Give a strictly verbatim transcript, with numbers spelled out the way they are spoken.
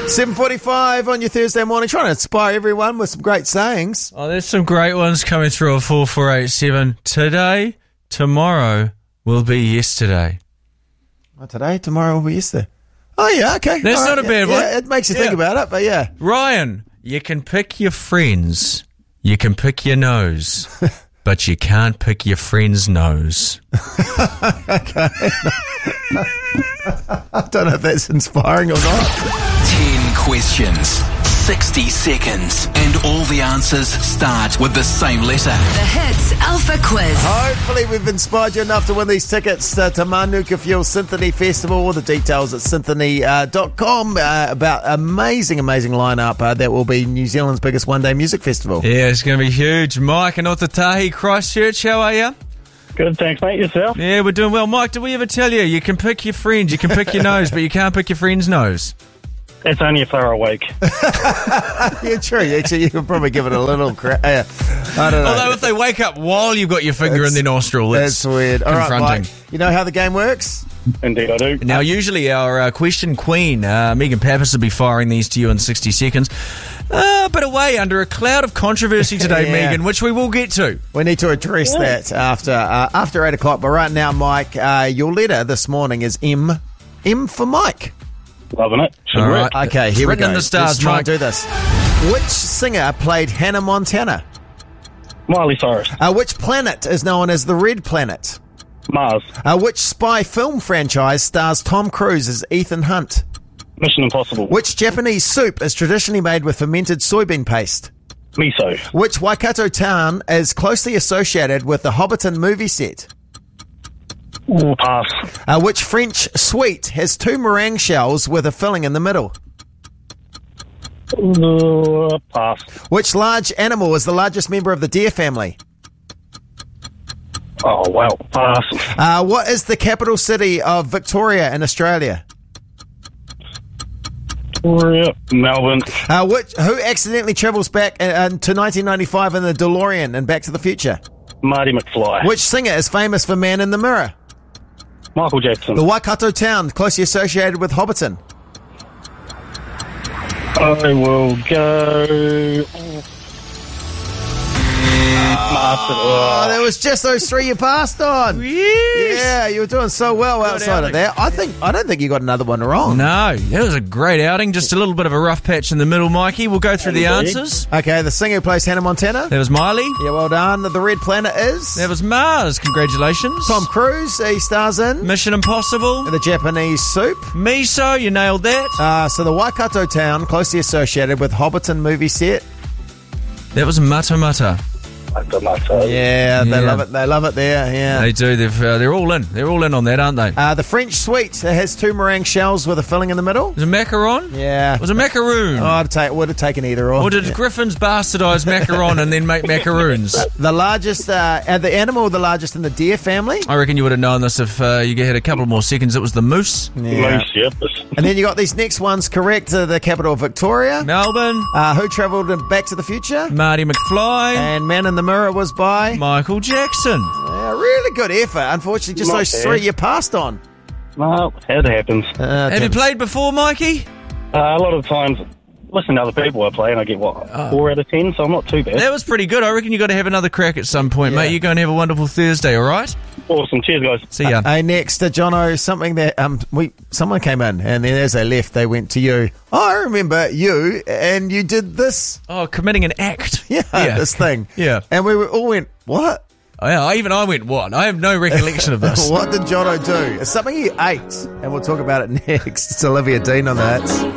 seven forty-five on your Thursday morning, trying to inspire everyone with some great sayings. Oh, there's some great ones coming through at four four eight seven. Today, tomorrow will be yesterday. Oh, today, tomorrow will be yesterday. Oh, yeah, okay. That's All not right, a bad yeah, one. Yeah, it makes you think Yeah. about it, but yeah. Ryan, you can pick your friends, you can pick your nose, but you can't pick your friend's nose. Okay. I don't know if that's inspiring or not. Ten questions, sixty seconds, and all the answers start with the same letter. The Hits Alpha Quiz. Hopefully we've inspired you enough to win these tickets uh, to Manuka Fuel Symphony Festival. All the details at symphony dot com uh, about amazing, amazing lineup uh, that will be New Zealand's biggest one-day music festival. Yeah, it's going to be huge. Mike in Otatahi, Christchurch, how are you? Good, thanks, mate. Yourself? Yeah, we're doing well. Mike, did we ever tell you, you can pick your friends, you can pick your nose, but you can't pick your friend's nose? It's only if they're awake. Yeah, true. Actually, you could probably give it a little cra- uh, I don't know. Although if they wake up while you've got your finger That's- in their nostril, it's That's weird. All right, confronting. Mike. You know how the game works? Indeed, I do. Now, usually our uh, question queen, uh, Megan Pappas, will be firing these to you in sixty seconds. Uh, but away under a cloud of controversy today, Yeah. Megan, which we will get to. We need to address that after uh, after eight o'clock. But right now, Mike, uh, your letter this morning is M. M for Mike. Loving it. Should All work. right. Okay, It's here we written go. in the stars, Let's try Mike. and do this. Which singer played Hannah Montana? Miley Cyrus. Uh, which planet is known as the Red Planet? Mars. Uh, which spy film franchise stars Tom Cruise as Ethan Hunt? Mission Impossible. Which Japanese soup is traditionally made with fermented soybean paste? Miso. Which Waikato town is closely associated with the Hobbiton movie set? Ooh, pass. Uh, which French sweet has two meringue shells with a filling in the middle? Ooh, pass. Which large animal is the largest member of the deer family? Oh, well, pass. Uh, what is the capital city of Victoria in Australia? Victoria. Melbourne. Uh, which who accidentally travels back uh, to nineteen ninety-five in the DeLorean in Back to the Future? Marty McFly. Which singer is famous for Man in the Mirror? Michael Jackson. The Waikato town closely associated with Hobbiton. I will go... Master. Oh, there was just those three you passed on. Yeah, you were doing so well outside of outing. that. I think I don't think you got another one wrong. No, that was a great outing. Just a little bit of a rough patch in the middle, Mikey. We'll go through the Indeed. answers. Okay, the singer who plays Hannah Montana. That was Miley. Yeah, well done. The Red Planet is That was Mars. Congratulations. Tom Cruise. He stars in Mission Impossible. the Japanese soup. Miso, you nailed that. Uh, so the Waikato town closely associated with Hobbiton movie set. That was Mata Mata. Yeah, they Yeah. love it. They love it there. Yeah. They do. They've, uh, they're all in. They're all in on that, aren't they? Uh, the French sweet has two meringue shells with a filling in the middle. Was it macaron? Yeah. Was it macaroon? Oh, I'd take, would have taken either or. or did Yeah. Griffins bastardise macaron and then make macaroons? The largest, uh, uh, the animal the largest in the deer family. I reckon you would have known this if uh, you had a couple more seconds. It was the moose. Yeah. Moose, yep. And then you got these next ones correct. Uh, the capital of Victoria. Melbourne. Uh, who travelled in Back to the Future? Marty McFly. And Man in the Mirror was by. Michael Jackson. Yeah, really good effort. Unfortunately, just Not those bad. three you passed on. No, it happens. Uh, Have you played before, Mikey? Uh, a lot of times, listen to other people I play and I get, what, four out of ten, so I'm not too bad. That was pretty good. I reckon you got to have another crack at some point, Yeah. mate. You go and have a wonderful Thursday, all right? Awesome. Cheers, guys. See ya. Hey, next, uh, Jono, something that um, we someone came in, and then as they left, they went to you. Oh, I remember you, and you did this. Oh, committing an act. Yeah, this thing. Yeah. And we were, all went, what? Oh, yeah, even I went, what? I have no recollection of this. What did Jono do? It's something he ate, and we'll talk about it next. It's Olivia Dean on that.